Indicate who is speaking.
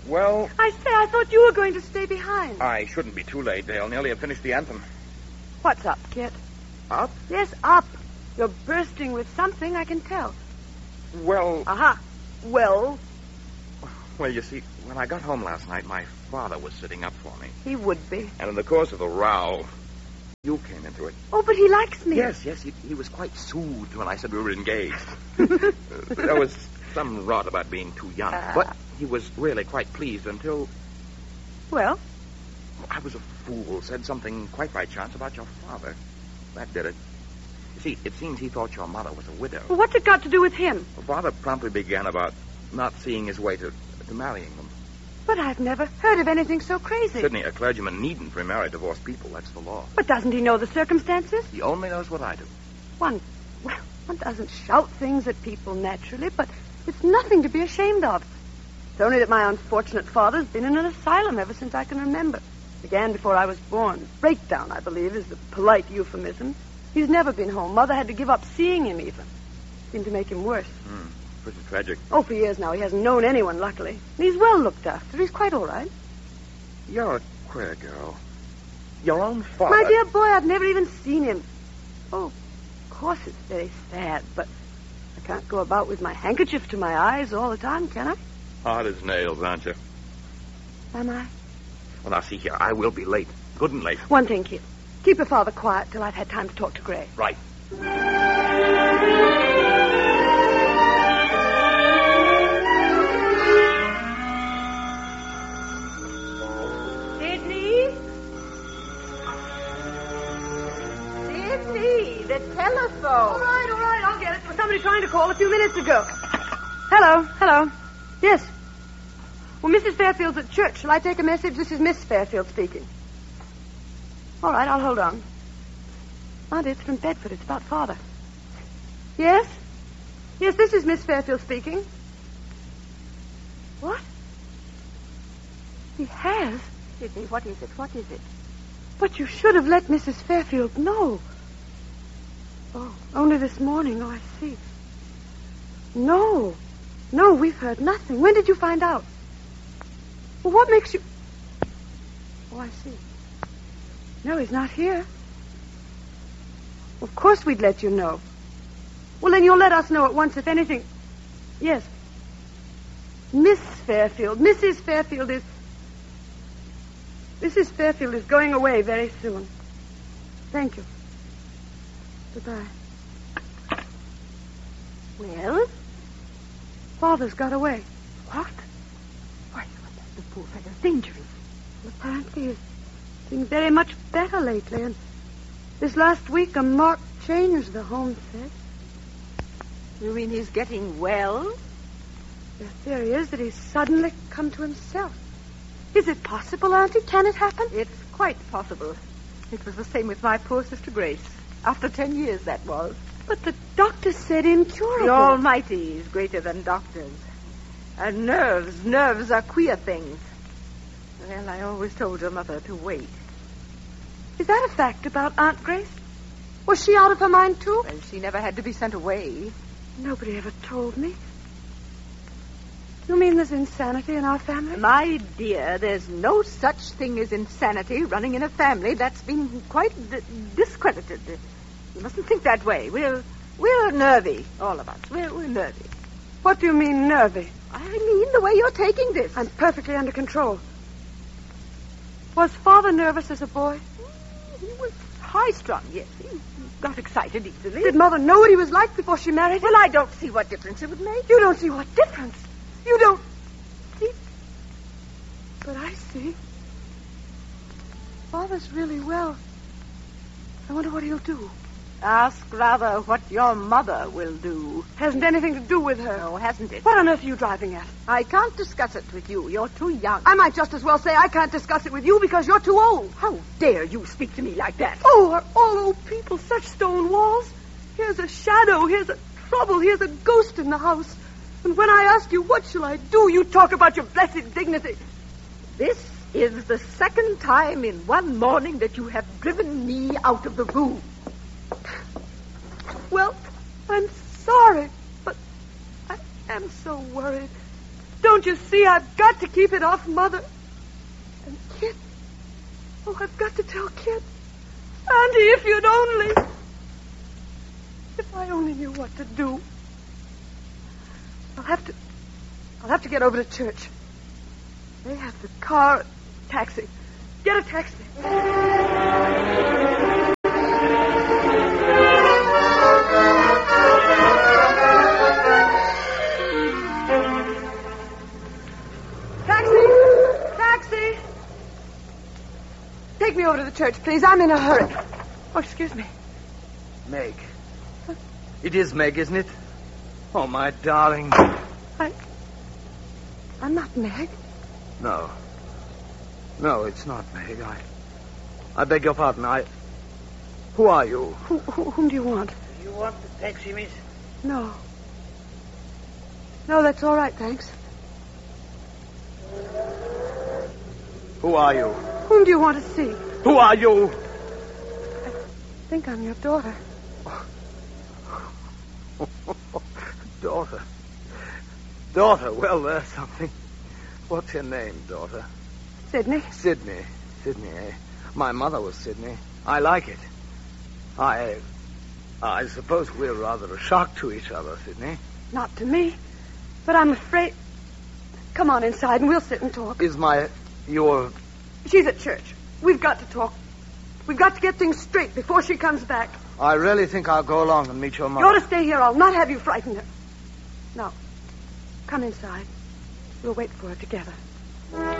Speaker 1: Well...
Speaker 2: I thought you were going to stay behind.
Speaker 1: I shouldn't be too late, Dale. Nearly have finished the anthem.
Speaker 2: What's up, Kit?
Speaker 1: Up?
Speaker 2: Yes, up. You're bursting with something, I can tell.
Speaker 1: Well...
Speaker 2: Aha. Well?
Speaker 1: Well, you see, when I got home last night, my father was sitting up for me.
Speaker 2: He would be.
Speaker 1: And in the course of the row, you came into it.
Speaker 2: Oh, but he likes me.
Speaker 1: Yes, he was quite soothed when I said we were engaged. There was some rot about being too young, but he was really quite pleased until...
Speaker 2: Well?
Speaker 1: I was a fool, said something quite by chance about your father. That did it. You see, it seems he thought your mother was a widow.
Speaker 2: Well, what's it got to do with him?
Speaker 1: Well, Father promptly began about not seeing his way to marrying them.
Speaker 2: But I've never heard of anything so crazy.
Speaker 1: Sidney, a clergyman needn't remarry divorced people. That's the law.
Speaker 2: But doesn't he know the circumstances?
Speaker 1: He only knows what I do.
Speaker 2: One doesn't shout things at people naturally, but it's nothing to be ashamed of. It's only that my unfortunate father's been in an asylum ever since I can remember. Began before I was born. Breakdown, I believe, is the polite euphemism. He's never been home. Mother had to give up seeing him, even. Seemed to make him worse.
Speaker 1: Pretty tragic.
Speaker 2: Oh, for years now. He hasn't known anyone, luckily. He's well looked after. He's quite all right.
Speaker 1: You're a queer girl. Your own father...
Speaker 2: My dear boy, I've never even seen him. Oh, of course it's very sad, but I can't go about with my handkerchief to my eyes all the time, can I?
Speaker 1: Hard as nails, aren't you?
Speaker 2: Am I?
Speaker 1: Well, now, see here. I will be late. Good and late.
Speaker 2: One thing, kid. Keep your father quiet till I've had time to talk to Gray.
Speaker 1: Right.
Speaker 3: The telephone.
Speaker 2: All right, I'll get it. There was somebody trying to call a few minutes ago. Hello. Yes. Well, Mrs. Fairfield's at church. Shall I take a message? This is Miss Fairfield speaking. All right, I'll hold on. Auntie, it's from Bedford. It's about Father. Yes? Yes, this is Miss Fairfield speaking. What? He has?
Speaker 3: Sidney, what is it?
Speaker 2: But you should have let Mrs. Fairfield know. Oh, only this morning. Oh, I see. No, we've heard nothing. When did you find out? Well, what makes you... Oh, I see. No, he's not here. Of course we'd let you know. Well, then you'll let us know at once if anything... Yes. Mrs. Fairfield is going away very soon. Thank you. Goodbye.
Speaker 3: Well?
Speaker 2: Father's got away.
Speaker 3: What? Why, the poor fellow's dangerous.
Speaker 2: Apparently he's been very much better lately, and this last week a marked change, the home said.
Speaker 3: You mean he's getting well?
Speaker 2: The theory is that he's suddenly come to himself. Is it possible, Auntie? Can it happen?
Speaker 3: It's quite possible. It was the same with my poor sister Grace. After 10 years, that was.
Speaker 2: But the doctor said incurable.
Speaker 3: The Almighty is greater than doctors. And nerves are queer things. Well, I always told your mother to wait.
Speaker 2: Is that a fact about Aunt Grace? Was she out of her mind, too?
Speaker 3: Well, she never had to be sent away.
Speaker 2: Nobody ever told me. You mean there's insanity in our family?
Speaker 3: My dear, there's no such thing as insanity running in a family. That's been quite discredited. You mustn't think that way. We're nervy, all of us. We're nervy.
Speaker 2: What do you mean, nervy?
Speaker 3: I mean the way you're taking this.
Speaker 2: I'm perfectly under control. Was Father nervous as a boy?
Speaker 3: He was high-strung, yes. He got excited easily.
Speaker 2: Did Mother know what he was like before she married him?
Speaker 3: Well, I don't see what difference it would make.
Speaker 2: You don't see what difference? You don't see... But I see. Father's really well. I wonder what he'll do.
Speaker 3: Ask rather what your mother will do.
Speaker 2: Hasn't anything to do with her.
Speaker 3: No, hasn't it?
Speaker 2: What on earth are you driving at?
Speaker 3: I can't discuss it with you. You're too young.
Speaker 2: I might just as well say I can't discuss it with you because you're too old.
Speaker 3: How dare you speak to me like that?
Speaker 2: Oh, are all old people such stone walls? Here's a shadow, here's a trouble, here's a ghost in the house. And when I ask you, what shall I do, you talk about your blessed dignity.
Speaker 3: This is the second time in one morning that you have driven me out of the room.
Speaker 2: Well, I'm sorry, but I am so worried. Don't you see? I've got to keep it off Mother. And Kit. Oh, I've got to tell Kit. Auntie, if you'd only... If I only knew what to do. I'll have to get over to church. They have the car... Taxi. Get a taxi. Taxi! Take me over to the church, please. I'm in a hurry. Oh, excuse me.
Speaker 4: Meg. It is Meg, isn't it? Oh, my darling.
Speaker 2: I'm not Meg.
Speaker 4: No. No, it's not Meg. I beg your pardon. Who are you?
Speaker 2: Whom do you want?
Speaker 5: You want the taxi, miss?
Speaker 2: No. No, that's all right, thanks.
Speaker 4: Who are you?
Speaker 2: Whom do you want to see?
Speaker 4: Who are you?
Speaker 2: I think I'm your daughter.
Speaker 4: Daughter. Daughter, well, there's something. What's your name, daughter?
Speaker 2: Sydney.
Speaker 4: Sydney, eh? My mother was Sydney. I like it. I suppose we're rather a shock to each other, Sydney.
Speaker 2: Not to me. But I'm afraid... Come on inside and we'll sit and talk.
Speaker 4: Your...
Speaker 2: She's at church. We've got to talk. We've got to get things straight before she comes back.
Speaker 4: I really think I'll go along and meet your mother.
Speaker 2: You ought to stay here. I'll not have you frighten her. Now, come inside. We'll wait for her together.